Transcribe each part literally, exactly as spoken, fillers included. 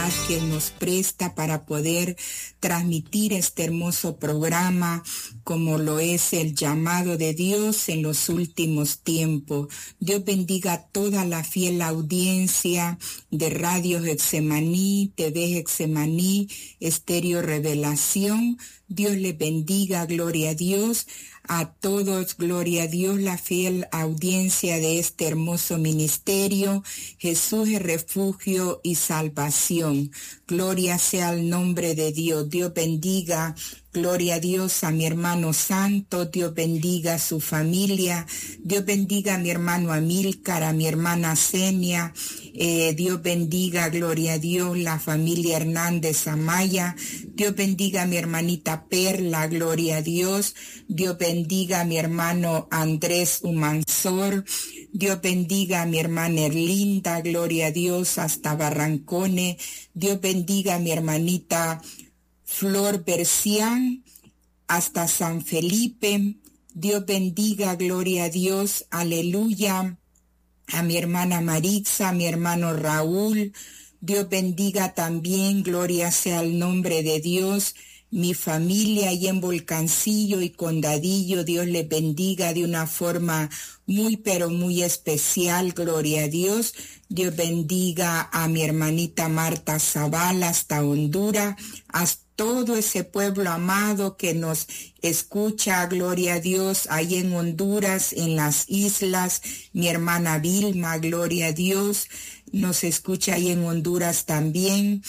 oportunidad que nos presta para poder transmitir este hermoso programa, como lo es el llamado de Dios en los últimos tiempos. Dios bendiga a toda la fiel audiencia de Radio Getsemaní, T V Getsemaní, Estéreo Revelación. Dios les bendiga, gloria a Dios. A todos, gloria a Dios, la fiel audiencia de este hermoso ministerio. Jesús es refugio y salvación. Gloria sea al nombre de Dios. Dios bendiga, gloria a Dios, a mi hermano santo. Dios bendiga a su familia. Dios bendiga a mi hermano Amílcar, a mi hermana Senia. Eh, Dios bendiga, gloria a Dios, la familia Hernández Amaya. Dios bendiga a mi hermanita Perla, gloria a Dios. Dios bendiga a mi hermano Andrés Humansor. Dios bendiga a mi hermana Erlinda, gloria a Dios, hasta Barrancones. Dios bendiga a mi hermanita Flor Bercián, hasta San Felipe. Dios bendiga, gloria a Dios, aleluya, a mi hermana Maritza, a mi hermano Raúl. Dios bendiga también, gloria sea al nombre de Dios, mi familia ahí en Volcancillo y Condadillo. Dios les bendiga de una forma muy pero muy especial, gloria a Dios. Dios bendiga a mi hermanita Marta Zavala hasta Honduras, hasta todo ese pueblo amado que nos escucha, gloria a Dios, ahí en Honduras, en las islas. Mi hermana Vilma, gloria a Dios, nos escucha ahí en Honduras también.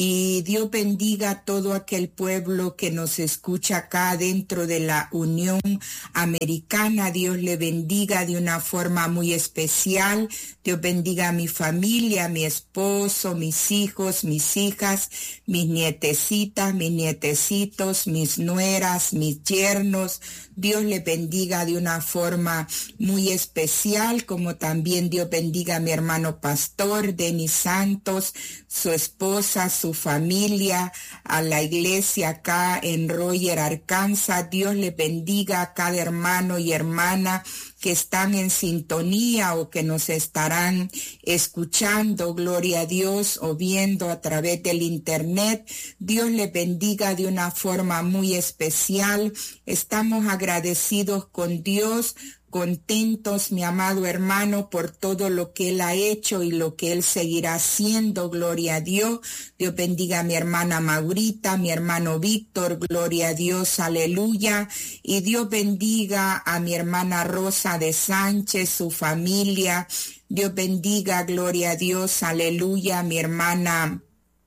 Y Dios bendiga a todo aquel pueblo que nos escucha acá dentro de la Unión Americana. Dios le bendiga de una forma muy especial. Dios bendiga a mi familia, a mi esposo, mis hijos, mis hijas, mis nietecitas, mis nietecitos, mis nueras, mis yernos. Dios le bendiga de una forma muy especial, como también Dios bendiga a mi hermano pastor, Denis Santos, su esposa, su familia, a la iglesia acá en Royer, Arkansas. Dios le bendiga a cada hermano y hermana que están en sintonía o que nos estarán escuchando, gloria a Dios, o viendo a través del internet. Dios le bendiga de una forma muy especial. Estamos agradecidos con Dios, contentos, mi amado hermano, por todo lo que Él ha hecho y lo que Él seguirá haciendo, gloria a Dios. Dios bendiga a mi hermana Maurita, mi hermano Víctor, gloria a Dios, aleluya. Y Dios bendiga a mi hermana Rosa de Sánchez, su familia. Dios bendiga, gloria a Dios, aleluya, a mi hermana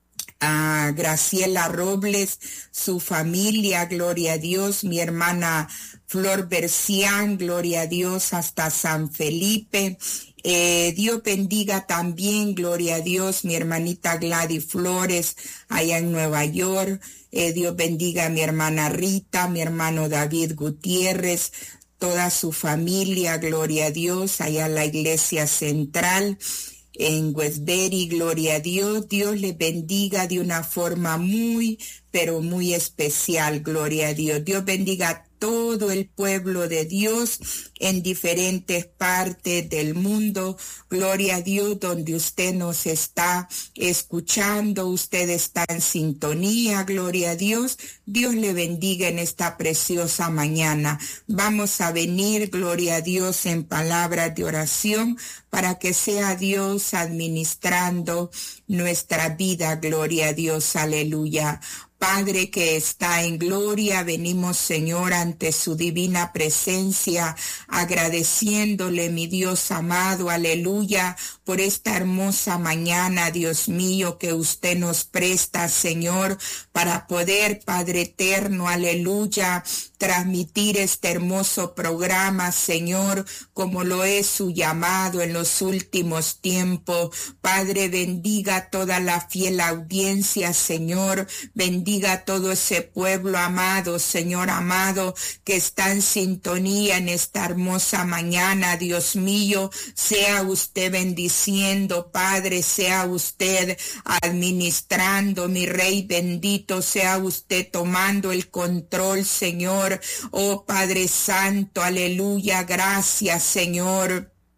a Graciela Robles, su familia, gloria a Dios, mi hermana Flor Bercián, gloria a Dios, hasta San Felipe. Eh, Dios bendiga también, gloria a Dios, mi hermanita Gladys Flores, allá en Nueva York. Eh, Dios bendiga a mi hermana Rita, mi hermano David Gutiérrez, toda su familia, gloria a Dios, allá en la iglesia central en Westbury, gloria a Dios. Dios les bendiga de una forma muy, pero muy especial, gloria a Dios. Dios bendiga a todo el pueblo de Dios en diferentes partes del mundo, gloria a Dios, donde usted nos está escuchando, usted está en sintonía, gloria a Dios. Dios le bendiga en esta preciosa mañana. Vamos a venir, gloria a Dios, en palabras de oración para que sea Dios administrando nuestra vida, gloria a Dios, aleluya. Padre que está en gloria, venimos, Señor, ante su divina presencia, agradeciéndole, mi Dios amado, aleluya, por esta hermosa mañana, Dios mío, que usted nos presta, Señor, para poder, Padre eterno, aleluya, transmitir este hermoso programa, Señor, como lo es su llamado en los últimos tiempos. Padre, bendiga toda la fiel audiencia, Señor, bendiga a todo ese pueblo amado, Señor amado, que está en sintonía en esta hermosa mañana, Dios mío. Sea usted bendiciendo, Padre, sea usted administrando, mi Rey bendito, sea usted tomando el control, Señor. Oh Padre Santo, aleluya, gracias, Señor.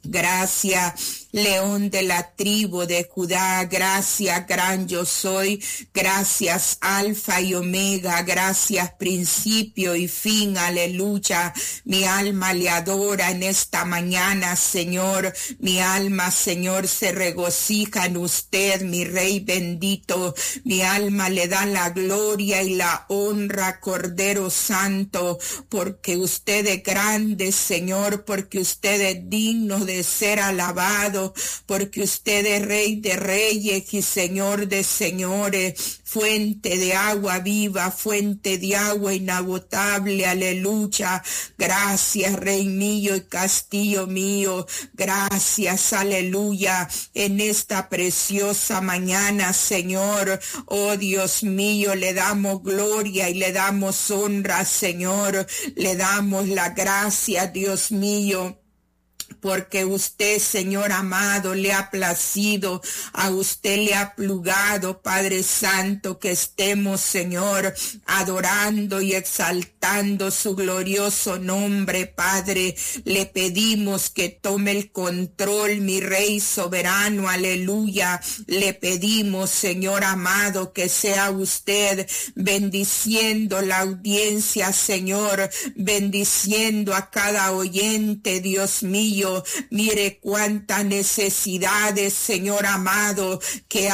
Gracias, León de la tribu de Judá, gracias, gran yo soy, gracias, Alfa y Omega, gracias, principio y fin, aleluya. Mi alma le adora en esta mañana, Señor, mi alma, Señor, se regocija en usted, mi Rey bendito, mi alma le da la gloria y la honra, Cordero Santo, porque usted es grande, Señor, porque usted es digno de ser alabado, porque usted es Rey de reyes y Señor de señores, fuente de agua viva, fuente de agua inagotable, aleluya. Gracias, Rey mío y castillo mío, gracias, aleluya, en esta preciosa mañana, Señor, oh Dios mío, le damos gloria y le damos honra, Señor, le damos la gracia, Dios mío, porque usted, Señor amado, le ha placido, a usted le ha plugado, Padre Santo, que estemos, Señor, adorando y exaltando su glorioso nombre, Padre. Le pedimos que tome el control, mi Rey soberano, aleluya. Le pedimos, Señor amado, que sea usted bendiciendo la audiencia, Señor, bendiciendo a cada oyente, Dios mío. Mire cuántas necesidades, Señor amado, que